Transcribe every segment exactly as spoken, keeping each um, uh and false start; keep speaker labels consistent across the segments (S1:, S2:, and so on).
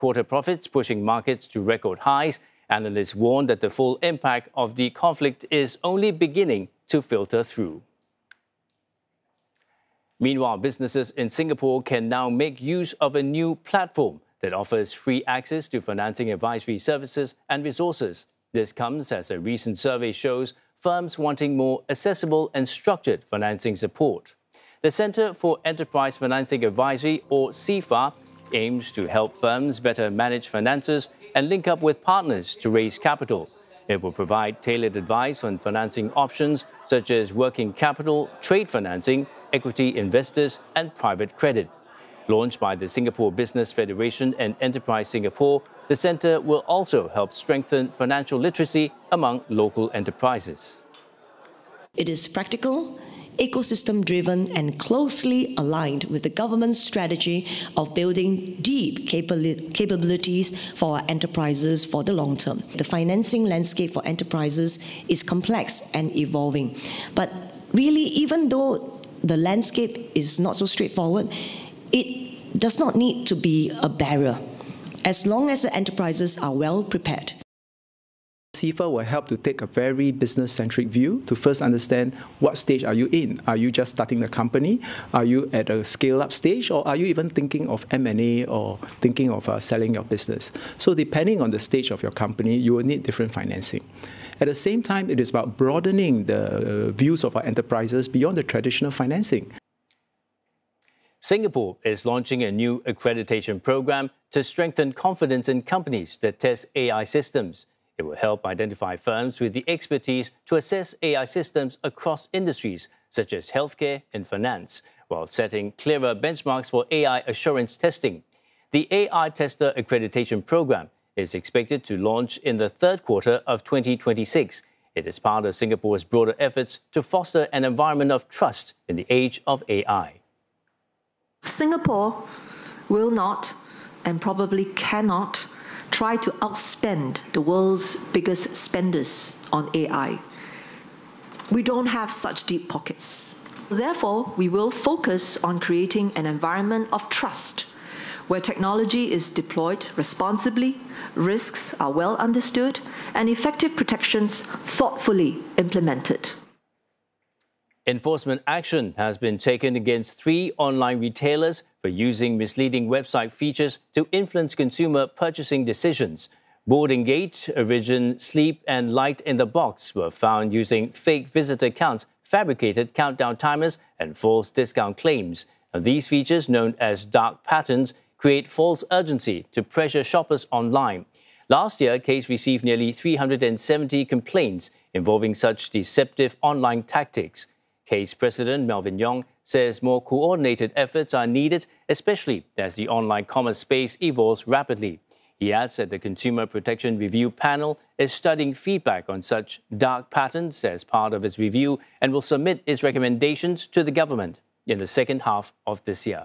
S1: quarter profits, pushing markets to record highs. Analysts warn that the full impact of the conflict is only beginning to filter through. Meanwhile, businesses in Singapore can now make use of a new platform that offers free access to financing advisory services and resources. This comes as a recent survey shows firms wanting more accessible and structured financing support. The Centre for Enterprise Financing Advisory, or C F A, aims to help firms better manage finances and link up with partners to raise capital. It will provide tailored advice on financing options such as working capital, trade financing, equity investors, and private credit. Launched by the Singapore Business Federation and Enterprise Singapore, the centre will also help strengthen financial literacy among local enterprises.
S2: It is practical, ecosystem-driven and closely aligned with the government's strategy of building deep capabilities for our enterprises for the long term. The financing landscape for enterprises is complex and evolving. But really, even though the landscape is not so straightforward, it does not need to be a barrier, as long as the enterprises are well prepared.
S3: C F A will help to take a very business-centric view to first understand what stage are you in. Are you just starting the company? Are you at a scale-up stage? Or are you even thinking of M and A or thinking of uh, selling your business? So depending on the stage of your company, you will need different financing. At the same time, it is about broadening the uh, views of our enterprises beyond the traditional financing.
S1: Singapore is launching a new accreditation program to strengthen confidence in companies that test A I systems. It will help identify firms with the expertise to assess A I systems across industries, such as healthcare and finance, while setting clearer benchmarks for A I assurance testing. The A I Tester Accreditation Program is expected to launch in the third quarter of twenty twenty-six. It is part of Singapore's broader efforts to foster an environment of trust in the age of A I.
S4: Singapore will not, and probably cannot, try to outspend the world's biggest spenders on A I. We don't have such deep pockets. Therefore, we will focus on creating an environment of trust, where technology is deployed responsibly, risks are well understood, and effective protections thoughtfully implemented.
S1: Enforcement action has been taken against three online retailers for using misleading website features to influence consumer purchasing decisions. Boarding Gate, Origin, Sleep and Light in the Box were found using fake visitor counts, fabricated countdown timers and false discount claims. Now, these features, known as dark patterns, create false urgency to pressure shoppers online. Last year, Case received nearly three hundred seventy complaints involving such deceptive online tactics. Case President Melvin Yong says more coordinated efforts are needed, especially as the online commerce space evolves rapidly. He adds that the Consumer Protection Review Panel is studying feedback on such dark patterns as part of its review and will submit its recommendations to the government in the second half of this year.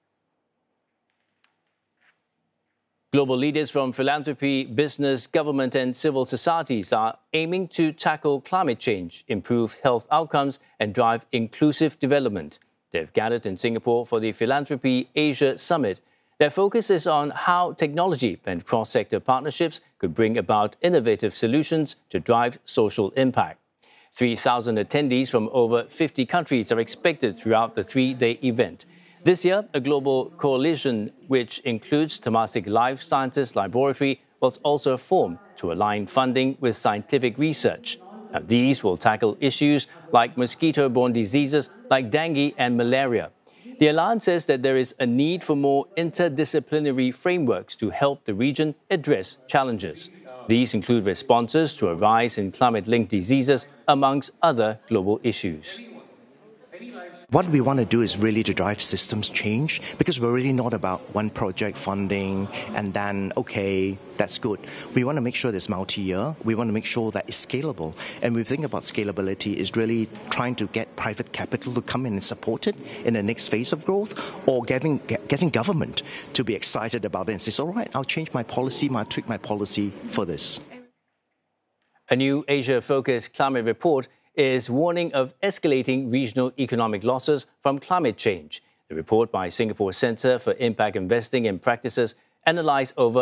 S1: Global leaders from philanthropy, business, government and civil societies are aiming to tackle climate change, improve health outcomes and drive inclusive development. They've gathered in Singapore for the Philanthropy Asia Summit. Their focus is on how technology and cross-sector partnerships could bring about innovative solutions to drive social impact. three thousand attendees from over fifty countries are expected throughout the three-day event. This year, a global coalition, which includes Temasek Life Sciences Laboratory, was also formed to align funding with scientific research. Now, these will tackle issues like mosquito-borne diseases like dengue and malaria. The alliance says that there is a need for more interdisciplinary frameworks to help the region address challenges. These include responses to a rise in climate-linked diseases, amongst other global issues.
S5: What we want to do is really to drive systems change, because we're really not about one project funding and then, okay, that's good. We want to make sure it's multi-year. We want to make sure that it's scalable. And we think about scalability is really trying to get private capital to come in and support it in the next phase of growth, or getting, get, getting government to be excited about it and say, all right, I'll change my policy, I'll tweak my policy for this.
S1: A new Asia-focused climate report is warning of escalating regional economic losses from climate change. The report by Singapore Centre for Impact Investing and Practices analysed over